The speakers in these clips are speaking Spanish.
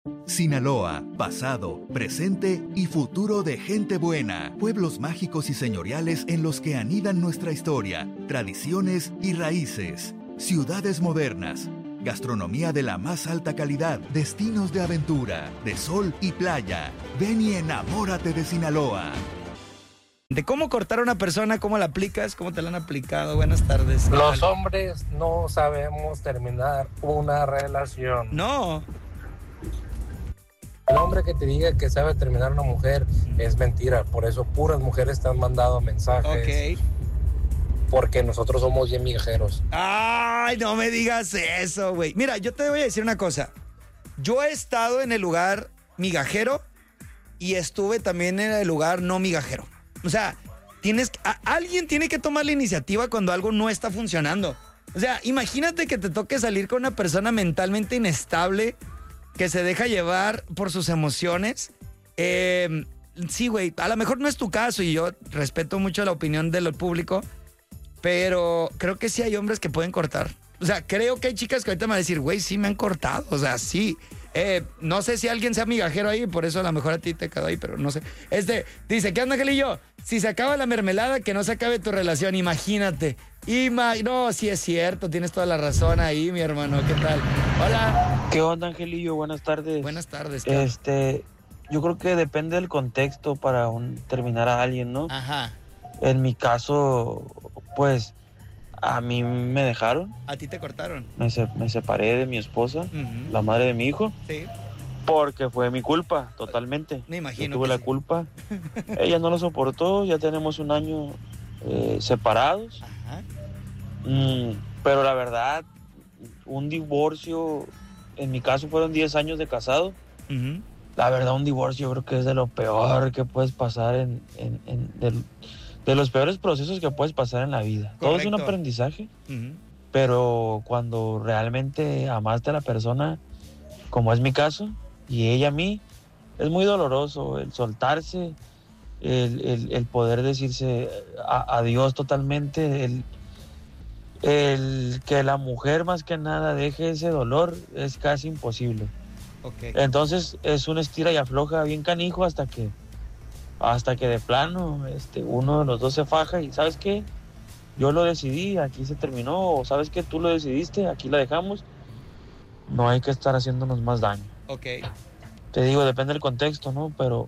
Sinaloa, pasado, presente y futuro de gente buena. Pueblos mágicos y señoriales en los que anidan nuestra historia, tradiciones y raíces. Ciudades modernas. Gastronomía de la más alta calidad. Destinos de aventura, de sol y playa. Ven y enamórate de Sinaloa. De cómo cortar a una persona, cómo la aplicas, cómo te la han aplicado. Buenas tardes. Los hombres no sabemos terminar una relación. No. El hombre que te diga que sabe terminar una mujer es mentira. Por eso puras mujeres te han mandado mensajes. Ok. Porque nosotros somos bien migajeros. Ay, no me digas eso, güey. Mira, yo te voy a decir una cosa. Yo he estado en el lugar migajero y estuve también en el lugar no migajero. O sea, alguien tiene que tomar la iniciativa cuando algo no está funcionando. O sea, imagínate que te toque salir con una persona mentalmente inestable que se deja llevar por sus emociones. Sí, güey, a lo mejor no es tu caso y yo respeto mucho la opinión del público, pero creo que sí hay hombres que pueden cortar. O sea, creo que hay chicas que ahorita me van a decir, güey, sí me han cortado, o sea, sí. No sé si alguien sea migajero ahí, por eso a lo mejor a ti te quedó ahí, pero no sé. Dice, ¿qué onda, Angelillo? Si se acaba la mermelada, que no se acabe tu relación, imagínate. No, sí es cierto, tienes toda la razón ahí, mi hermano, ¿qué tal? Hola. ¿Qué onda, Angelillo? Buenas tardes. Buenas tardes. Yo creo que depende del contexto para terminar a alguien, ¿no? Ajá. En mi caso, pues, a mí me dejaron. ¿A ti te cortaron? Me separé de mi esposa, la madre de mi hijo. Sí. Porque fue mi culpa, totalmente. Me imagino. Yo tuve la culpa. Ella no lo soportó, ya tenemos un año separados. Ajá. Pero la verdad, un divorcio, en mi caso fueron 10 años de casado. Uh-huh. La verdad, un divorcio yo creo que es de lo peor que puedes pasar de los peores procesos que puedes pasar en la vida. Correcto. Todo es un aprendizaje, pero cuando realmente amaste a la persona, como es mi caso, y ella a mí, es muy doloroso el soltarse, el poder decirse adiós totalmente, el que la mujer más que nada deje ese dolor es casi imposible. Okay. Entonces es un estira y afloja bien canijo hasta que de plano uno de los dos se faja y ¿sabes qué? Yo lo decidí, aquí se terminó, o ¿sabes qué? Tú lo decidiste, aquí la dejamos. No hay que estar haciéndonos más daño. Ok. Te digo, depende del contexto, ¿no? Pero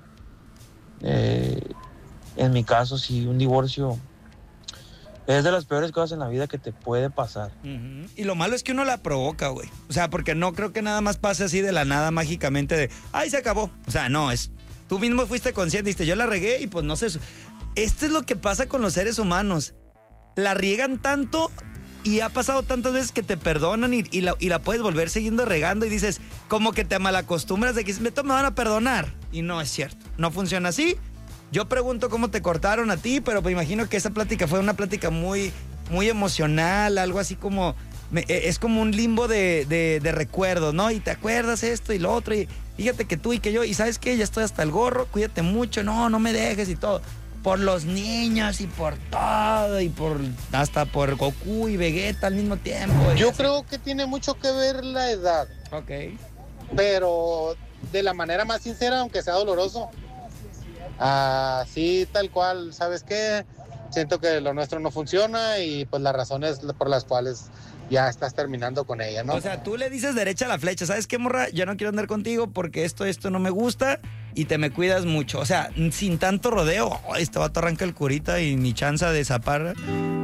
en mi caso, sí, un divorcio es de las peores cosas en la vida que te puede pasar. Uh-huh. Y lo malo es que uno la provoca, güey. O sea, porque no creo que nada más pase así de la nada mágicamente de, ¡ay, se acabó! O sea, no, tú mismo fuiste consciente, dijiste, yo la regué y pues no sé. Esto es lo que pasa con los seres humanos. La riegan tanto y ha pasado tantas veces que te perdonan y la puedes volver siguiendo regando y dices, como que te malacostumbras de que me van a perdonar. Y no es cierto, no funciona así. Yo pregunto cómo te cortaron a ti, pero me imagino que esa plática fue una plática muy, muy emocional, algo así como, es como un limbo de recuerdos, ¿no? Y te acuerdas esto y lo otro, y fíjate que tú y que yo, y ¿sabes qué? Ya estoy hasta el gorro, cuídate mucho, no me dejes y todo. Por los niños y por todo, y hasta por Goku y Vegeta al mismo tiempo. Yo creo que tiene mucho que ver la edad. Ok. Pero de la manera más sincera, aunque sea doloroso. Así tal cual, ¿sabes qué? Siento que lo nuestro no funciona y pues las razones por las cuales ya estás terminando con ella, ¿no? O sea, tú le dices derecha a la flecha, ¿sabes qué, morra? Yo no quiero andar contigo porque esto no me gusta y te me cuidas mucho. O sea, sin tanto rodeo, este vato arranca el curita y ni chanza de zapar